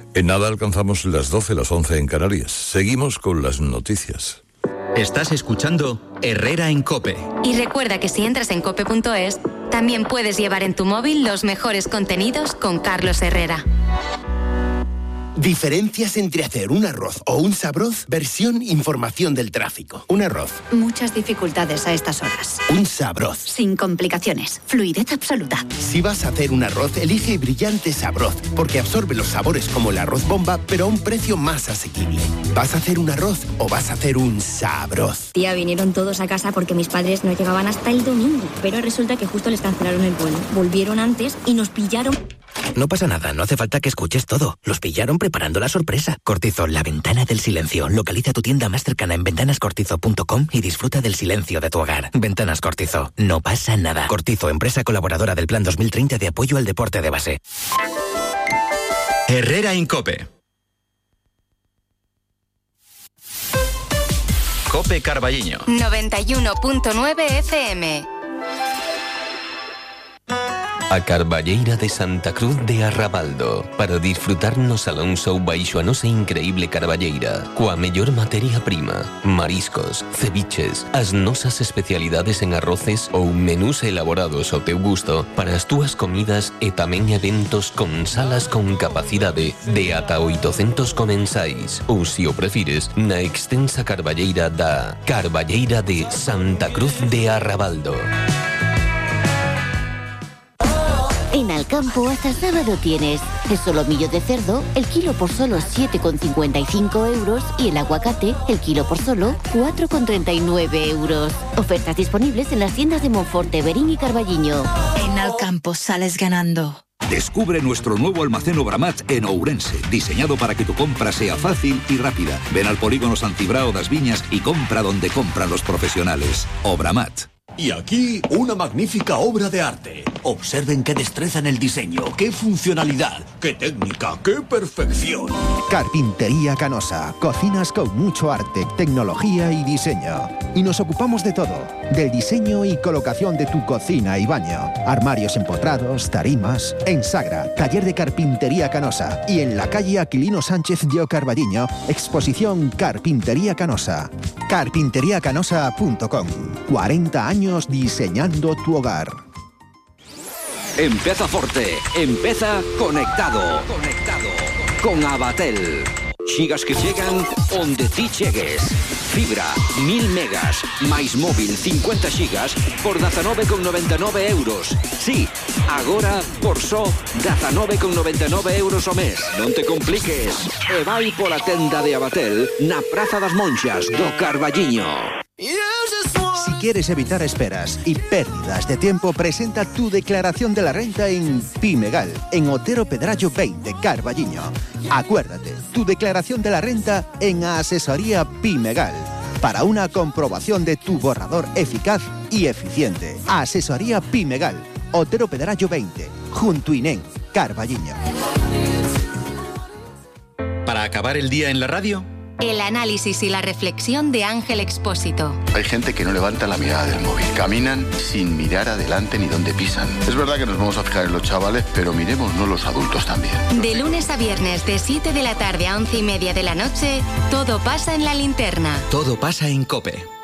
En nada alcanzamos las 12, las 11 en Canarias. Seguimos con las noticias. Estás escuchando Herrera en COPE. Y recuerda que si entras en cope.es, también puedes llevar en tu móvil los mejores contenidos con Carlos Herrera. Diferencias entre hacer un arroz o un sabroz, versión información del tráfico. Un arroz. Muchas dificultades a estas horas. Un sabroz. Sin complicaciones. Fluidez absoluta. Si vas a hacer un arroz, elige Brillante Sabroz, porque absorbe los sabores como el arroz bomba, pero a un precio más asequible. ¿Vas a hacer un arroz o vas a hacer un sabroz? Tía, vinieron todos a casa porque mis padres no llegaban hasta el domingo, pero resulta que justo les cancelaron el vuelo. Volvieron antes y nos pillaron... No pasa nada, no hace falta que escuches todo. Los pillaron preparando la sorpresa. Cortizo, la ventana del silencio. Localiza tu tienda más cercana en ventanascortizo.com y disfruta del silencio de tu hogar. Ventanas Cortizo, no pasa nada. Cortizo, empresa colaboradora del Plan 2030 de apoyo al deporte de base. Herrera en COPE. COPE Carballiño. 91.9 FM. A Carballeira de Santa Cruz de Arrabaldo para disfrutar no salón show baixo a nosa increíble Carballeira coa mellor materia prima, mariscos, ceviches, as nosas especialidades en arroces ou menús elaborados ao teu gusto para as túas comidas e tamén eventos con salas con capacidade de ata 800 comensais ou, se o prefires, na extensa Carballeira da Carballeira de Santa Cruz de Arrabaldo. En Alcampo hasta sábado tienes el solomillo de cerdo, el kilo por solo 7,55 euros y el aguacate, el kilo por solo 4,39 euros. Ofertas disponibles en las tiendas de Monforte, Berín y Carballiño. En Alcampo sales ganando. Descubre nuestro nuevo almacén Obramat en Ourense, diseñado para que tu compra sea fácil y rápida. Ven al polígono Santibrao das Viñas y compra donde compran los profesionales. Obramat. Y aquí, una magnífica obra de arte. Observen qué destreza en el diseño, qué funcionalidad, qué técnica, qué perfección. Carpintería Canosa. Cocinas con mucho arte, tecnología y diseño. Y nos ocupamos de todo. Del diseño y colocación de tu cocina y baño. Armarios empotrados, tarimas. En Sagra, taller de Carpintería Canosa. Y en la calle Aquilino Sánchez de Carballiño, exposición Carpintería Canosa. Carpinteriacanosa.com. 40 años diseñando tu hogar. Empieza Forte, empieza conectado. Con Abatel. Xigas que llegan onde ti chegues. Fibra, 1000 megas, máis móvil 50 xigas por 19,99 euros. Sí, agora por só 19,99 euros ao mes. Non te compliques. E vai pola tenda de Abatel na Praza das Monxas do Carballiño. Si quieres evitar esperas y pérdidas de tiempo, presenta tu declaración de la renta en Pimegal, en Otero Pedrallo 20, Carballiño. Acuérdate, tu declaración de la renta en Asesoría Pimegal, para una comprobación de tu borrador eficaz y eficiente. Asesoría Pimegal, Otero Pedrallo 20, junto Inén, Carballiño. Para acabar el día en la radio, el análisis y la reflexión de Ángel Expósito. Hay gente que no levanta la mirada del móvil. Caminan sin mirar adelante ni dónde pisan. Es verdad que nos vamos a fijar en los chavales, pero miremosnos los adultos también. De lunes a viernes, de 7 de la tarde a 11:30 de la noche, todo pasa en La Linterna. todo pasa en COPE.